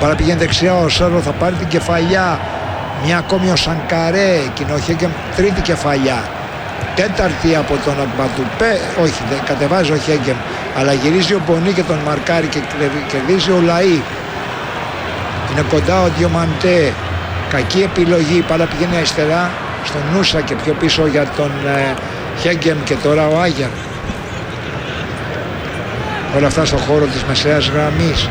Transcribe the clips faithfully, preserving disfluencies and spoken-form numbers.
Παρά πηγαίνει δεξιά, ο Σέρλο θα πάρει την κεφαλιά. Μια ακόμη ο Σανκαρέ, εκείνο ο Χέγκεμ, τρίτη κεφαλιά. Τέταρτη από τον Ακμπαντού. Όχι, δεν κατεβάζει ο Χέγκεμ, αλλά γυρίζει ο Μπονί και τον μαρκάρει και κερδίζει ο Λαΐ. Είναι κοντά ο Διομαντέ. Κακή επιλογή, πάντα πηγαίνει αριστερά στον Νούσα και πιο πίσω για τον ε, Χέγκεμ και τώρα ο Άγερ. Όλα αυτά στον χώρο της μεσαίας γραμμής.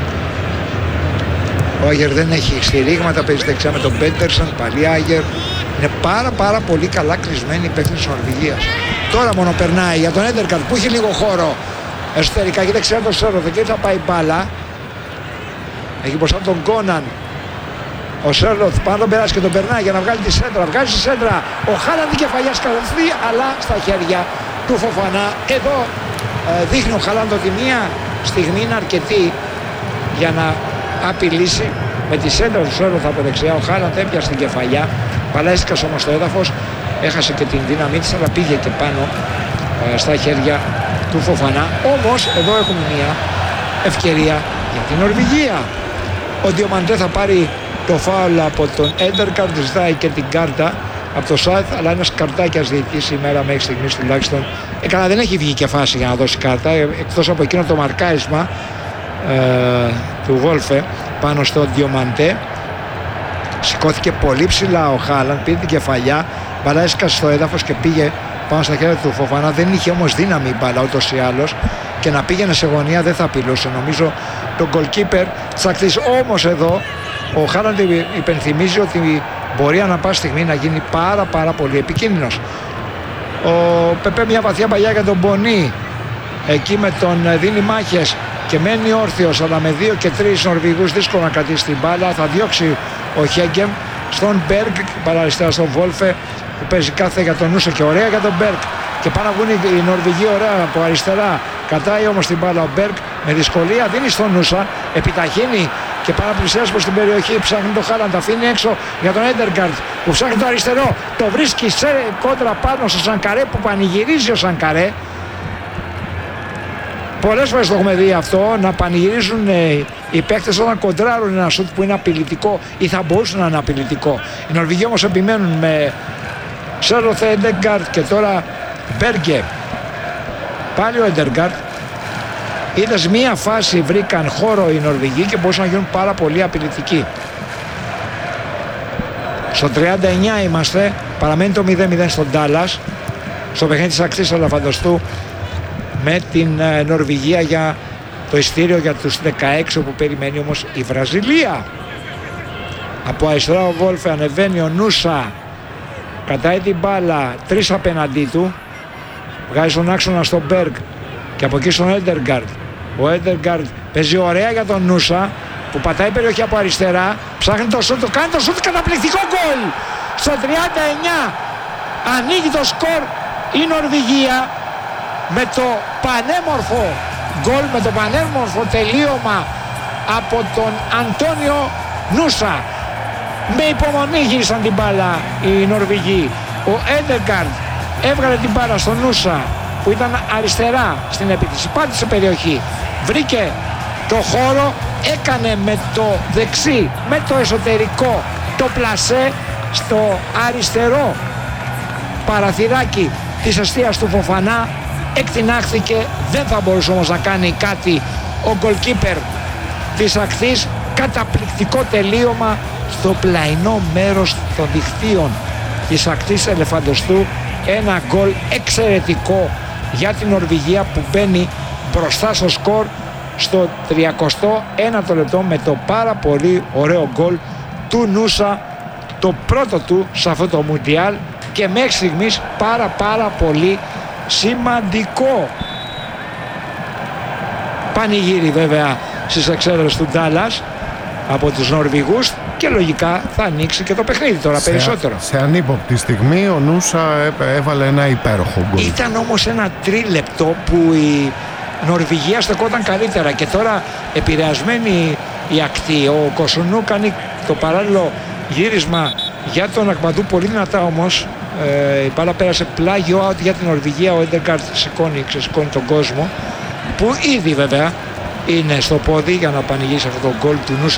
Ο Άγερ δεν έχει στηρίγματα, παίζει δεξιά με τον Πέντερσον, πάλι Άγερ. Είναι πάρα πάρα πολύ καλά κλεισμένη η παίκτης της Νορβηγίας. Τώρα μόνο περνάει για τον Έντερκαρτ που έχει λίγο χώρο εσωτερικά και δεξιά τον Σέρλο. Εκεί θα πάει μπάλα. Έχει μπροστά τον Κόναν. Ο Σέρλο πάνω τον περάσει και τον περνάει για να βγάλει τη σέντρα. Βγάζει τη σέντρα. Ο Χάλαντ την κεφαλιά σκαλωθεί, αλλά στα χέρια του Φοφανά. Εδώ ε, δείχνει ο Χάλαντ ότι μία στιγμή είναι αρκετή για να απειλήσει. Με τη σέντρα του Σέρλο από δεξιά. Ο Χάλαντ έπιασε την κεφαλιά. Παλέστηκας όμως στο έδαφος. Έχασε και την δύναμή της, αλλά πήγε και πάνω ε, στα χέρια του Φοφανά. Όμως εδώ έχουμε μία ευκαιρία για την Νορβηγία. Ο Διομαντέ θα πάρει το φάουλ από τον Έντερκαρτ, ζητάει και την κάρτα από το Σάιθ, αλλά ένας καρτάκιας διαιτητής σήμερα μέχρι στιγμής τουλάχιστον. Ε, καλά, δεν έχει βγει και φάση για να δώσει κάρτα, εκτός από εκείνο το μαρκάρισμα ε, του Βόλφε πάνω στο Διομαντέ. Σηκώθηκε πολύ ψηλά ο Χάλαντ, πήρε την κεφαλιά, μπαλά έσκασε στο έδαφος και πήγε πάνω στα χέρια του Φοφανά. Δεν είχε όμως δύναμη η μπάλα ούτως ή άλλως και να πήγαινε σε γωνία δεν θα απειλούσε. Νομίζω τον goalkeeper τσακτής. Όμως εδώ ο Χάλαντ υπενθυμίζει ότι μπορεί ανά πάση στιγμή να γίνει πάρα πάρα πολύ επικίνδυνος. Ο Πεπέ μια βαθιά παλιά για τον Μπονί. Εκεί με τον δίνει μάχες και μένει όρθιος, αλλά με δύο και τρεις Νορβηγούς δύσκολο να κρατήσει την μπάλα. Θα διώξει ο Χέγκεμ στον Μπέργκ, παραριστερά στον Βόλφε που παίζει κάθε για τον Νούσο και ωραία για τον Μπέργκ. Και πάνω να βγουν οι Νορβηγοί ωραία από αριστερά. Κατάει όμως την μπάλα ο Μπέργκ με δυσκολία, δίνει στον Νούσα, επιταχύνει και πάνω πλησιάζει προς την περιοχή. Ψάχνει το Χάλαντ, αφήνει έξω για τον Έντερκαρτ που ψάχνει το αριστερό. Το βρίσκει σε κόντρα πάνω στο Σανκαρέ που πανηγυρίζει ο Σανκαρέ. Πολλές φορές το έχουμε δει αυτό, να πανηγυρίζουν οι παίκτες όταν κοντράρουν ένα σουτ που είναι απειλητικό ή θα μπορούσε να είναι απειλητικό. Οι Νορβηγοί όμως επιμένουν με Σέρλοθ, Έντερκαρτ και τώρα Μπέργκε. Πάλι ο Έντερκαρτ. Είδες μία φάση βρήκαν χώρο οι Νορβηγοί και μπορούσαν να γίνουν πάρα πολύ απειλητικοί. Στο τριάντα εννιά είμαστε, παραμένει το μηδέν μηδέν στον Ντάλλας, στο παιχνίδι της Ακτής Ελαφαντοστού με την ε, Νορβηγία για το ειστήριο για τους δεκαέξι, όπου περιμένει όμως η Βραζιλία. Από αριστερά ο Βόλφε, ανεβαίνει ο Νούσα, κατάει την μπάλα, τρεις απέναντί του, βγάζει τον άξονα στον Μπέργκ και από εκεί στον Έντεργκαρτ. Ο Έντεργκαρτ παίζει ωραία για τον Νούσα που πατάει περιοχή από αριστερά, ψάχνει το σούτ, το κάνει το σούτ, καταπληκτικό γκολ! Στο τριάντα εννιά ανοίγει το σκορ η Νορβηγία με το πανέμορφο γκολ, με το πανέμορφο τελείωμα από τον Αντώνιο Νούσα. Με υπομονή γύρισαν την μπάλα οι Νορβηγοί. Ο Έντεργκαρτ έβγαλε την μπάλα στον Νούσα που ήταν αριστερά στην επίθεση, πάτησε περιοχή, βρήκε το χώρο, έκανε με το δεξί, με το εσωτερικό το πλασέ στο αριστερό παραθυράκι της εστίας του Φοφανά, εκτινάχθηκε, δεν θα μπορούσε όμως να κάνει κάτι ο goalkeeper της Ακτής. Καταπληκτικό τελείωμα στο πλαϊνό μέρος των δικτύων της Ακτής Ελεφαντοστού. Ένα γκολ εξαιρετικό για την Νορβηγία που μπαίνει μπροστά στο σκορ στο τριακοστό ένατο λεπτό με το πάρα πολύ ωραίο γκολ του Νούσα, το πρώτο του σε αυτό το Μουντιάλ και μέχρι στιγμής πάρα πάρα πολύ σημαντικό. Πανηγύρι βέβαια στις εξέδρες του Ντάλλας από τους Νορβηγούς και λογικά θα ανοίξει και το παιχνίδι τώρα σε, περισσότερο. Σε ανύποπτη στιγμή ο Νούσα έβαλε ένα υπέροχο γκολ. Ήταν όμως ένα τρίλεπτο που η Νορβηγία στεκόταν καλύτερα και τώρα επηρεασμένη η Ακτή. Ο Κοσουνού κάνει το παράλληλο γύρισμα για τον Ακμαντού πολύ δυνατά όμως. Ε, η μπάλα πέρασε πλάγιο out για την Νορβηγία. Ο Έντεργκαρτ σηκώνει, ξεσηκώνει τον κόσμο που ήδη βέβαια είναι στο πόδι για να πανηγύσει αυτό το γκολ του Νούσα.